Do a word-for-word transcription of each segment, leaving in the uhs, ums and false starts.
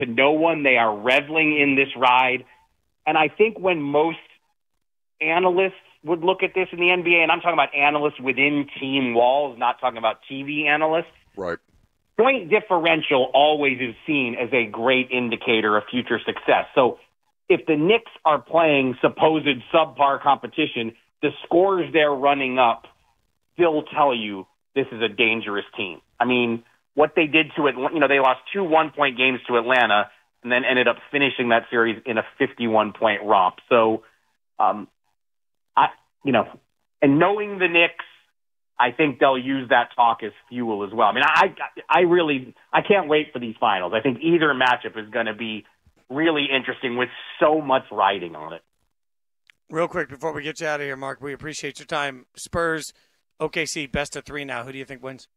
to no one. They are reveling in this ride. And I think when most analysts would look at this in the N B A, and I'm talking about analysts within team walls, not talking about T V analysts. Right. Point differential always is seen as a great indicator of future success. So if the Knicks are playing supposed subpar competition, the scores they're running up still tell you this is a dangerous team. I mean, what they did to it, you know, they lost two one-point games to Atlanta and then ended up finishing that series in a fifty-one point romp. So, um, I, you know, and knowing the Knicks, I think they'll use that talk as fuel as well. I mean, I, I really, I can't wait for these finals. I think either matchup is going to be really interesting with so much riding on it. Real quick before we get you out of here, Mark, we appreciate your time. Spurs, O K C, best of three now. Who do you think wins?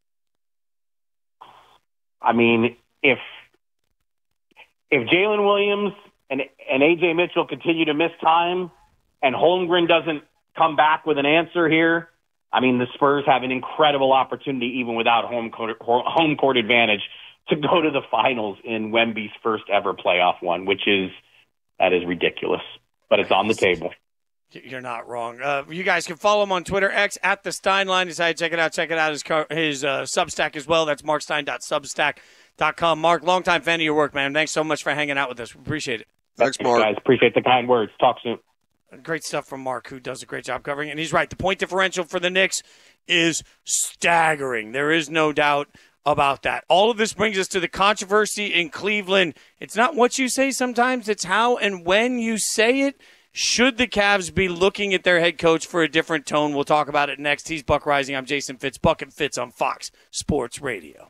I mean, if if Jalen Williams and and A J Mitchell continue to miss time, and Holmgren doesn't come back with an answer here, I mean, the Spurs have an incredible opportunity, even without home court, home court advantage, to go to the finals in Wemby's first ever playoff one, which is that is ridiculous, but it's on the table. You're not wrong. Uh, you guys can follow him on Twitter, X, at the Steinline. Decided check it out. Check it out. His, his uh, Substack as well. That's mark stein dot substack dot com. Mark, longtime fan of your work, man. Thanks so much for hanging out with us. We appreciate it. Thanks, Mark. Thanks, guys. Appreciate the kind words. Talk soon. Great stuff from Mark, who does a great job covering it. And he's right. The point differential for the Knicks is staggering. There is no doubt about that. All of this brings us to the controversy in Cleveland. It's not what you say sometimes. It's how and when you say it. Should the Cavs be looking at their head coach for a different tone? We'll talk about it next. He's Buck Rising. I'm Jason Fitz. Buck and Fitz on Fox Sports Radio.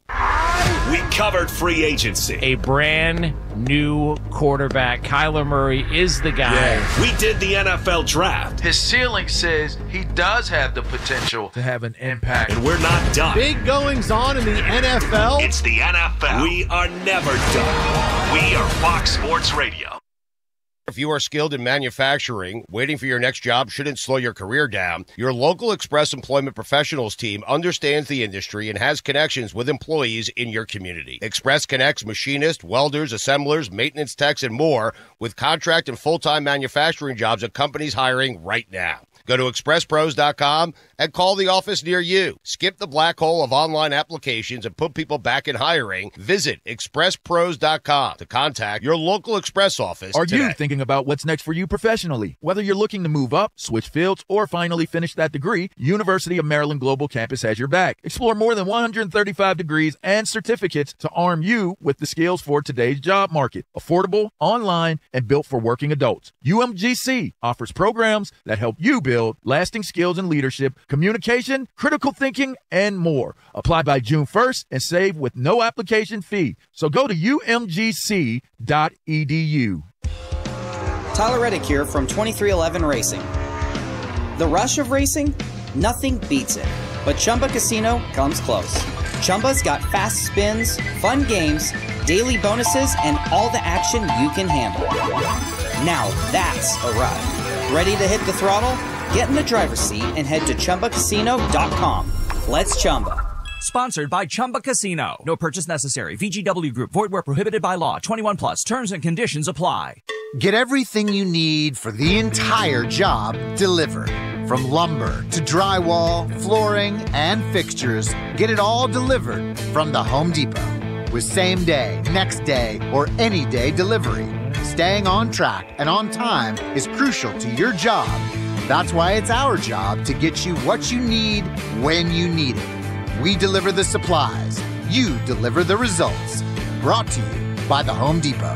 We covered free agency. A brand new quarterback. Kyler Murray is the guy. Yeah. We did the N F L draft. His ceiling says he does have the potential to have an impact. And we're not done. Big goings on in the N F L. It's the N F L. We are never done. We are Fox Sports Radio. If you are skilled in manufacturing, waiting for your next job shouldn't slow your career down. Your local Express Employment Professionals team understands the industry and has connections with employees in your community. Express connects machinists, welders, assemblers, maintenance techs, and more with contract and full-time manufacturing jobs at companies hiring right now. Go to express pros dot com and call the office near you. Skip the black hole of online applications and put people back in hiring. Visit express pros dot com to contact your local Express office Are today. you thinking about what's next for you professionally? Whether you're looking to move up, switch fields, or finally finish that degree, University of Maryland Global Campus has your back. Explore more than one hundred thirty-five degrees and certificates to arm you with the skills for today's job market. Affordable, online, and built for working adults. U M G C offers programs that help you build lasting skills in leadership, communication, critical thinking, and more. Apply by June first and save with no application fee. So go to U M G C dot E D U. Tyler Reddick here from twenty-three eleven Racing. The rush of racing? Nothing beats it. But Chumba Casino comes close. Chumba's got fast spins, fun games, daily bonuses, and all the action you can handle. Now that's a ride. Ready to hit the throttle? Get in the driver's seat and head to chumba casino dot com. Let's Chumba. Sponsored by Chumba Casino. No purchase necessary. V G W Group. Void where prohibited by law. twenty-one plus. Terms and conditions apply. Get everything you need for the entire job delivered. From lumber to drywall, flooring, and fixtures, get it all delivered from the Home Depot. With same day, next day, or any day delivery. Staying on track and on time is crucial to your job. That's why it's our job to get you what you need when you need it. We deliver the supplies. You deliver the results. Brought to you by the Home Depot.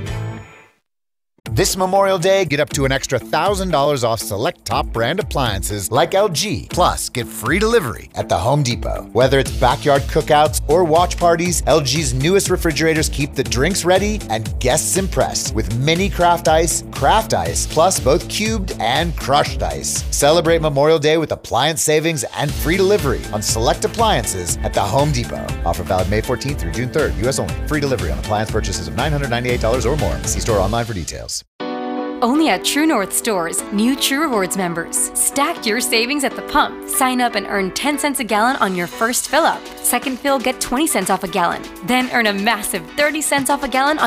This Memorial Day, get up to an extra one thousand dollars off select top brand appliances like L G. Plus, get free delivery at the Home Depot. Whether it's backyard cookouts or watch parties, L G's newest refrigerators keep the drinks ready and guests impressed with mini craft ice, craft ice, plus both cubed and crushed ice. Celebrate Memorial Day with appliance savings and free delivery on select appliances at the Home Depot. Offer valid May fourteenth through June third, U S only. Free delivery on appliance purchases of nine hundred ninety-eight dollars or more. See store online for details. Only at True North stores, new True Rewards members. Stack your savings at the pump. Sign up and earn ten cents a gallon on your first fill up. Second fill, get twenty cents off a gallon. Then earn a massive thirty cents off a gallon on